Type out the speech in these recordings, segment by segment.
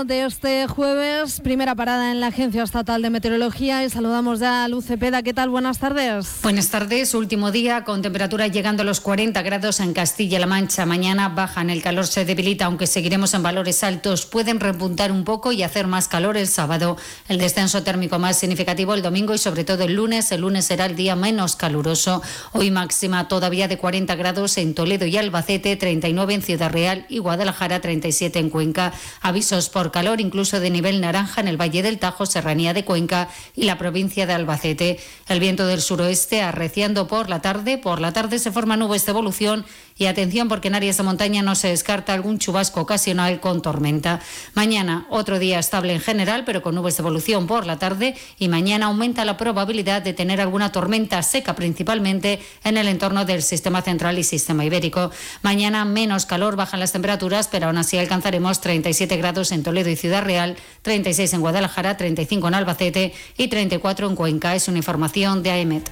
tiempo de este jueves, primera parada en la Agencia Estatal de Meteorología y saludamos ya a Luz Cepeda. ¿Qué tal? Buenas tardes. Buenas tardes, último día con temperatura llegando a los 40 grados en Castilla-La Mancha. Mañana bajan, el calor se debilita, aunque seguiremos en valores altos. Pueden repuntar un poco y hacer más calor el sábado. El descenso térmico más significativo el domingo y sobre todo el lunes. El lunes será el día menos caluroso. Hoy máxima todavía de 40 grados en Toledo y Albacete, 39 en Ciudad Real y Guadalajara, 37 en Cuenca. Avisos por calor incluso de nivel naranja en el Valle del Tajo, Serranía de Cuenca y la provincia de Albacete. El viento del suroeste arreciando por la tarde. Por la tarde se forman nubes de evolución y atención porque en áreas de montaña no se descarta algún chubasco ocasional con tormenta. Mañana otro día estable en general pero con nubes de evolución por la tarde y mañana aumenta la probabilidad de tener alguna tormenta seca principalmente en el entorno del sistema central y sistema ibérico. Mañana menos calor, bajan las temperaturas pero aún así alcanzaremos 37 grados en Toledo y Ciudad Real, 36 en Guadalajara, 35 en Albacete y 34 en Cuenca. Es una información de AEMET.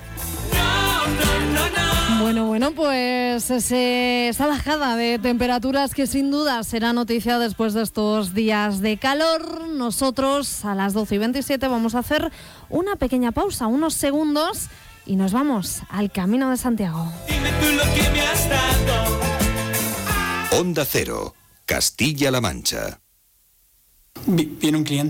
Bueno, pues esa bajada de temperaturas que sin duda será noticia después de estos días de calor. Nosotros a las 12:27 vamos a hacer una pequeña pausa, unos segundos, y nos vamos al Camino de Santiago. Dime tú lo que me has dado. Onda Cero, Castilla-La Mancha. Viene un cliente.